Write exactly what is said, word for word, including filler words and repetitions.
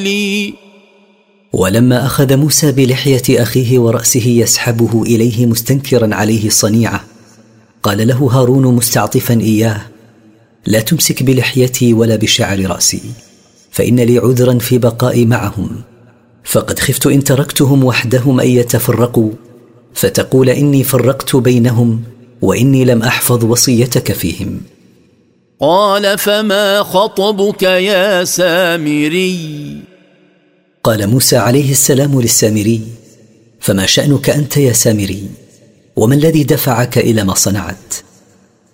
لي. ولما أخذ موسى بلحية أخيه ورأسه يسحبه إليه مستنكرا عليه الصنيعة، قال له هارون مستعطفا إياه: لا تمسك بلحيتي ولا بشعر رأسي، فإن لي عذرا في بقائي معهم، فقد خفت إن تركتهم وحدهم أن يتفرقوا فتقول إني فرقت بينهم وإني لم أحفظ وصيتك فيهم. قال فما خطبك يا سامري؟ قال موسى عليه السلام للسامري: فما شأنك أنت يا سامري؟ وما الذي دفعك إلى ما صنعت؟